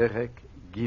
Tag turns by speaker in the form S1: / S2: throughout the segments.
S1: פרק ג'.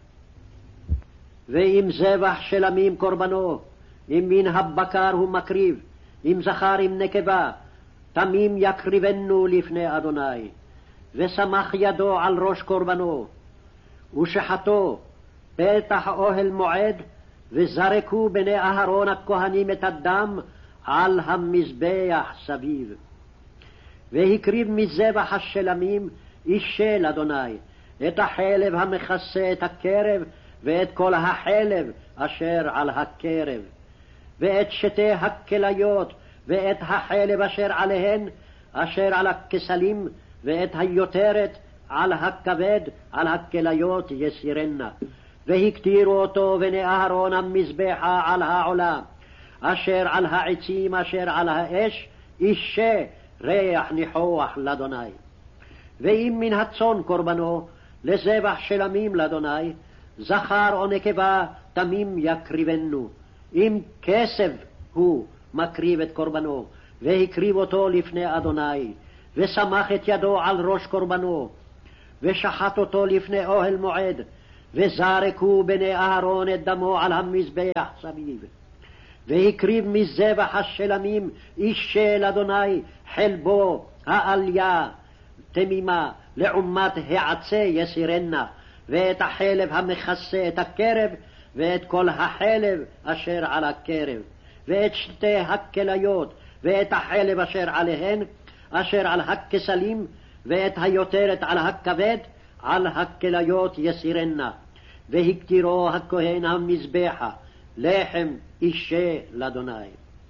S2: ואם זבח של עמים קורבנו, אם מן הבקר הוא מקריב, אם זכר עם נקבה, תמים יקריבנו לפני אדוני. ושמח ידו על ראש קורבנו, ושחטו פתח אוהל מועד, וזרקו בני אהרון הכהנים את הדם על המזבח סביב. והקריב מזבח השלמים איש של אדוני, את החלב המכסה את הקרב, ואת כל החלב אשר על הקרב, ואת שתי הכליות, ואת החלב אשר עליהן, אשר על הכסלים, ואת היותרת על הכבד, על הכליות יסירנה. והקטירו אותו בני אהרון המזבחה על העולה, אשר על העצים, אשר על האש, אישה ריח ניחוח לאדוני. ואם מן הצאן קורבנו, לזבח שלמים לאדוני, זכר או נקבה תמים יקריבנו. אם כסף הוא מקריב את קורבנו, והקריב אותו לפני אדוני, ושמח את ידו על ראש קורבנו, ושחט אותו לפני אוהל מועד, וזרקו בני אהרון את דמו על המזבח סביב. והקריב מזבח השלמים איש של אדוני חלבו העליה תמימה לעומת העצה יסירנה, ואת החלב המכסה את הקרב, ואת כל החלב אשר על הקרב, ואת שתי הכליות, ואת החלב אשר עליהן, אשר על הכסלים, ואת היותרת על הכבד, על הכליות יסירנה. והקטירו הכהן המזבחה לחם אישה לאדוני.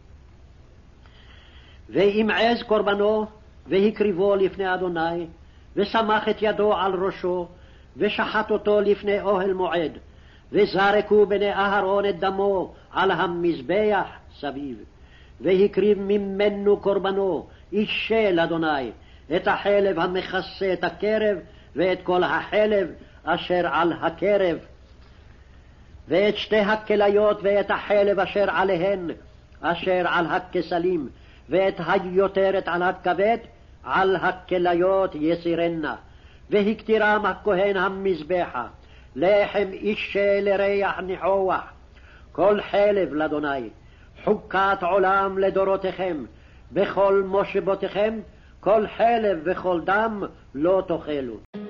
S2: וימעז קורבנו, והקריבו לפני אדוני, ושמח את ידו על ראשו, ושחט אותו לפני אוהל מועד, וזרקו בני אהרון את דמו על המזבח סביב. והקריב ממנו קורבנו אישה לאדוני, את החלב המכסה את הקרב, ואת כל החלב אשר על הקרב, ואת שתי הכליות, ואת החלב אשר עליהן, אשר על הכסלים, ואת היותרת על הכבד, על הכליות יסירנה. והקטירם הכהן המזבחה לחם אישה לריח ניחוח, כל חלב לאדוני, חוקת עולם לדורותיכם, בכל מושבותיכם, כל חלב וכל דם לא תאכלו.